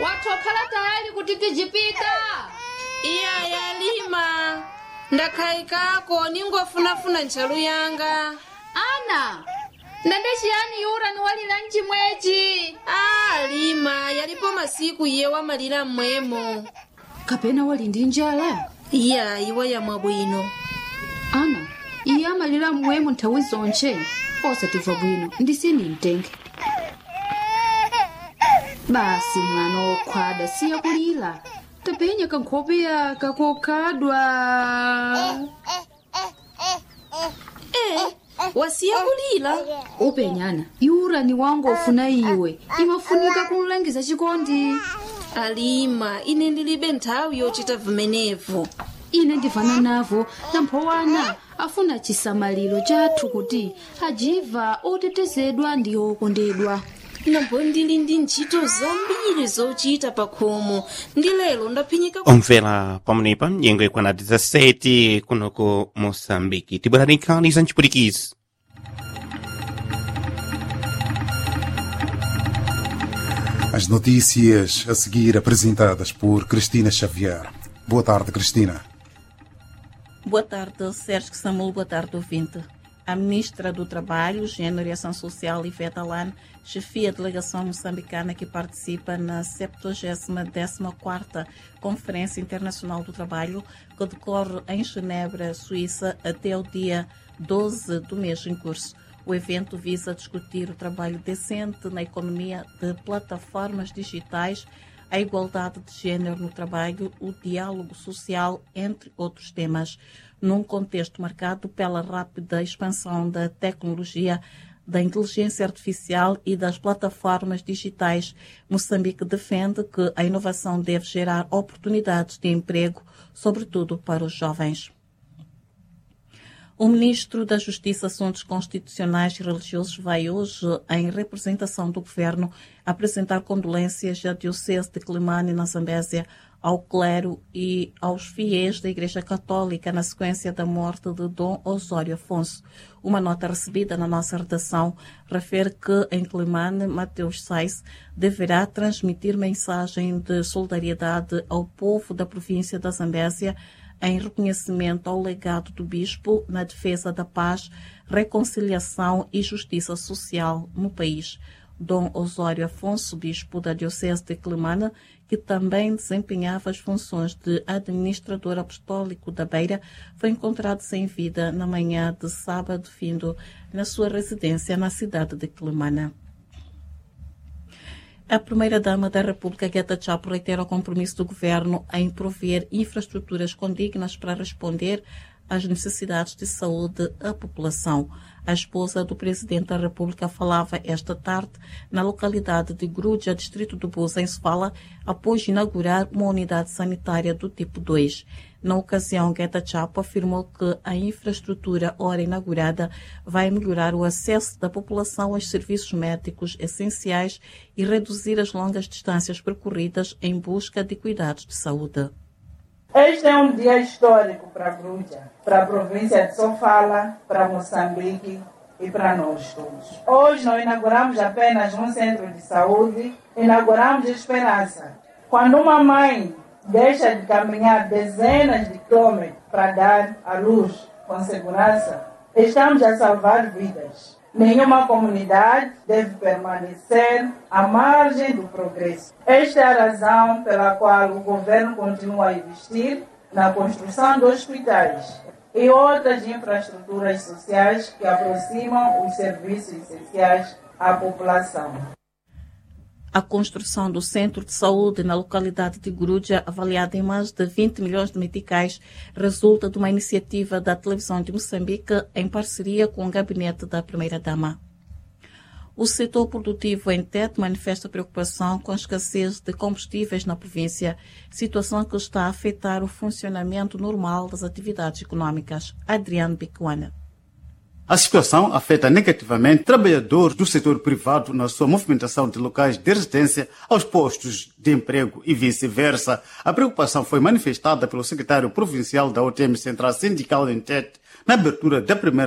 watokhala tayari kuti tijipita? Iya yalima ndakhayikako ningofunafuna ntchalu yanga. Ana, ndende chiyani yura niwalira mchimwechi? Lima yalipo masiku iye wamalira mmwemo. Kapena wali ndi njala? Iya iwe yamwa bwino. Ana, iye amalira mmwemo nthawi zonche osatimva bwino ndisini mtenge. Basi mwana wokhwada siya kulira tapenya kankhopeya kakokhadwa. Wasiya kulira? Upenyana yura ni wangu ofuna iwe imafunika kumulangiza chikondi. Alima ine ndilibe nthawi yochita vimenevo. Ine ndivana navo namphowana afuna chisamaliro chathu kuti ajiva otetezedwa ndi okondedwa. Nambo ndili ndi ntchito zambiri zochita pakhomo ndi lero ndaphinyika. Omvera pamenepa nyengo ikwana 17 kunoko Moçambique. Tibwerani za mchipulikizi. As notícias a seguir apresentadas por Cristina Xavier. Boa tarde, Cristina. Boa tarde, Sérgio Samuel. Boa tarde, ouvinte. A ministra do Trabalho, Gênero e Ação Social, Ivete Alane, chefia a delegação moçambicana que participa na 70ª Conferência Internacional do Trabalho, que decorre em Genebra, Suíça, até o dia 12 do mês em curso. O evento visa discutir o trabalho decente na economia de plataformas digitais, a igualdade de género no trabalho, o diálogo social, entre outros temas, num contexto marcado pela rápida expansão da tecnologia, da inteligência artificial e das plataformas digitais. Moçambique defende que a inovação deve gerar oportunidades de emprego, sobretudo para os jovens. O ministro da Justiça e Assuntos Constitucionais e Religiosos vai hoje, em representação do governo, apresentar condolências à Diocese de Quelimane, na Zambésia, ao clero e aos fiéis da Igreja Católica na sequência da morte de Dom Osório Afonso. Uma nota recebida na nossa redação refere que em Quelimane, Mateus Sais deverá transmitir mensagem de solidariedade ao povo da província da Zambésia em reconhecimento ao legado do bispo na defesa da paz, reconciliação e justiça social no país. Dom Osório Afonso, bispo da Diocese de Quelimane, que também desempenhava as funções de administrador apostólico da Beira, foi encontrado sem vida na manhã de sábado findo na sua residência na cidade de Quelimane. A primeira-dama da República, Gueta Chapo, reitera o compromisso do governo em prover infraestruturas condignas para responder às necessidades de saúde da população. A esposa do presidente da República falava esta tarde na localidade de Gruja, distrito do Buza, em Sofala, após inaugurar uma unidade sanitária do tipo 2. Na ocasião, Gueta Chapo afirmou que a infraestrutura ora inaugurada vai melhorar o acesso da população aos serviços médicos essenciais e reduzir as longas distâncias percorridas em busca de cuidados de saúde. Este é um dia histórico para Gruja, para a província de Sofala, para Moçambique e para nós todos. Hoje não inauguramos apenas um centro de saúde, inauguramos esperança. Quando uma mãe deixa de caminhar dezenas de quilômetros para dar à luz com segurança, estamos a salvar vidas. Nenhuma comunidade deve permanecer à margem do progresso. Esta é a razão pela qual o governo continua a investir na construção de hospitais e outras infraestruturas sociais que aproximam os serviços essenciais à população. A construção do centro de saúde na localidade de Gruja, avaliada em mais de 20 milhões de meticais, resulta de uma iniciativa da televisão de Moçambique em parceria com o gabinete da primeira-dama. O setor produtivo em Tete manifesta preocupação com a escassez de combustíveis na província, situação que está a afetar o funcionamento normal das atividades econômicas. Adriano Bicuana. A situação afeta negativamente trabalhadores do setor privado na sua movimentação de locais de residência aos postos de emprego e vice-versa. A preocupação foi manifestada pelo secretário provincial da OTM Central Sindical em Tete na abertura da primeira